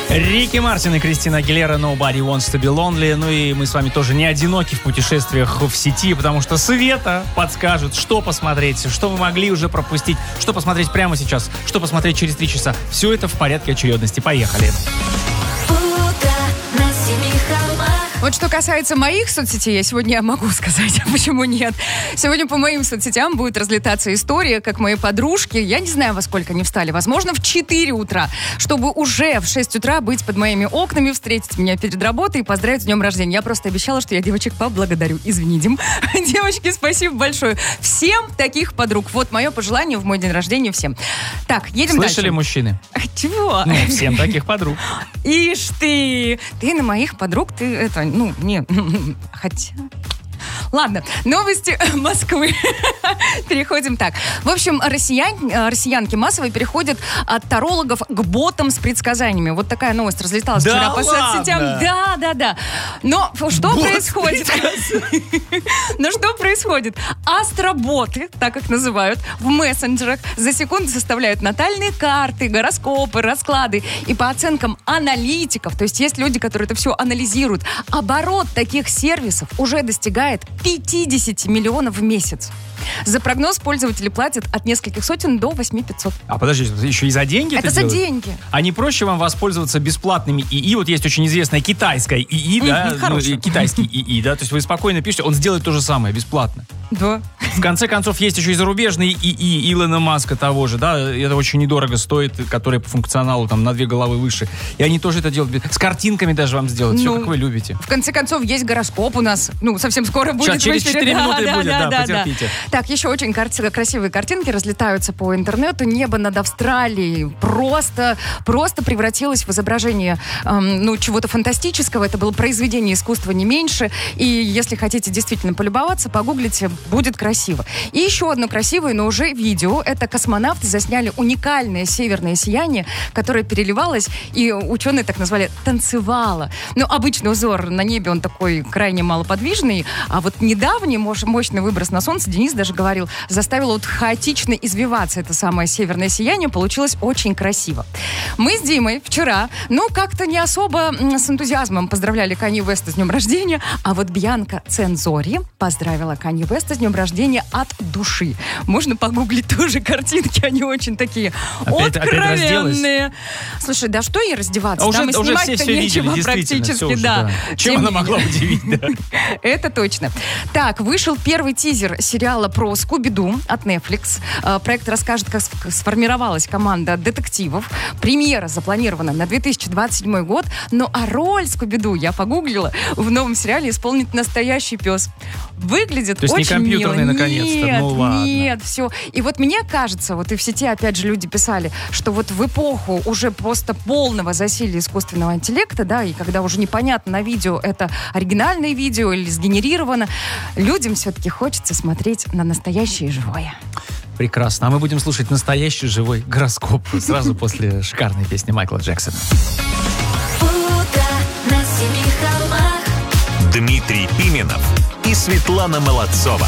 Рики Мартин и Кристина Агилера «Nobody Wants to be Lonely». Ну и мы с вами тоже не одиноки в путешествиях в сети, потому что Света подскажет, что посмотреть, что вы могли уже пропустить, что посмотреть прямо сейчас, что посмотреть через 3 часа. Все это в порядке очередности. Поехали. Вот что касается моих соцсетей, я сегодня могу сказать, почему нет. Сегодня по моим соцсетям будет разлетаться история, как мои подружки, я не знаю, во сколько они встали, возможно, в 4 утра, чтобы уже в 6 утра быть под моими окнами, встретить меня перед работой и поздравить с днем рождения. Я просто обещала, что я девочек поблагодарю. Извини, Дим. Девочки, спасибо большое. Всем таких подруг. Вот мое пожелание в мой день рождения всем. Так, едем дальше. Слышали, мужчины? Чего? Ну, всем таких подруг. Ишь ты! Ты на моих подруг, ты это... Ну, не, хотя... Ладно, новости Москвы. Переходим так. В общем, россиянки массово переходят от тарологов к ботам с предсказаниями. Вот такая новость разлеталась вчера по соцсетям. Да. Но что происходит? Но что происходит? Астроботы, так их называют, в мессенджерах за секунду составляют натальные карты, гороскопы, расклады. И по оценкам аналитиков, то есть есть люди, которые это все анализируют, оборот таких сервисов уже достигает 50 миллионов в месяц. За прогноз пользователи платят от нескольких сотен до 8500. А подожди, еще и за деньги это за деньги. А не проще вам воспользоваться бесплатными ИИ? Вот есть очень известная китайская ИИ, да? Китайский ИИ, да? То есть вы спокойно пишете, он сделает то же самое, бесплатно. Да. В конце концов, есть еще и зарубежные ИИ Илона Маска того же, да? Это очень недорого стоит, которые по функционалу там на 2 головы выше. И они тоже это делают. С картинками даже вам сделают. Все, как вы любите. В конце концов, есть гороскоп у нас. Ну, совсем скоро будет. Сейчас, через 4 минуты будет, потерпите. Так, еще очень красивые картинки разлетаются по интернету. Небо над Австралией просто превратилось в изображение чего-то фантастического. Это было произведение искусства не меньше. И если хотите действительно полюбоваться, погуглите, будет красиво. И еще одно красивое, но уже видео. Это космонавты засняли уникальное северное сияние, которое переливалось, и ученые так назвали танцевало. Но обычный узор на небе, он такой крайне малоподвижный. А вот недавний мощный выброс на солнце, Денис даже говорил, заставило вот хаотично извиваться это самое северное сияние. Получилось очень красиво. Мы с Димой вчера, как-то не особо с энтузиазмом поздравляли Канье Уэста с днем рождения, а вот Бьянка Цензори поздравила Канье Уэста с днем рождения от души. Можно погуглить тоже картинки, они очень такие откровенные. Слушай, да что ей раздеваться? Уже, там и снимать-то все нечего видели, практически, да. Чем она могла удивить, да? Это точно. Так, вышел первый тизер сериала про Скуби-Ду от Netflix. Проект расскажет, как сформировалась команда детективов. Премьера запланирована на 2027 год, а роль Скуби-Ду, я погуглила, в новом сериале исполнит настоящий пес. Выглядит то есть очень не компьютерный, мило. Наконец-то. Нет, все. И вот мне кажется, вот и в сети опять же люди писали, что вот в эпоху уже просто полного засилия искусственного интеллекта, да, и когда уже непонятно на видео, это оригинальное видео или сгенерировано, людям все-таки хочется смотреть на настоящее живое. Прекрасно. А мы будем слушать настоящий живой гороскоп сразу после шикарной песни Майкла Джексона. Дмитрий Пименов и Светлана Молодцова.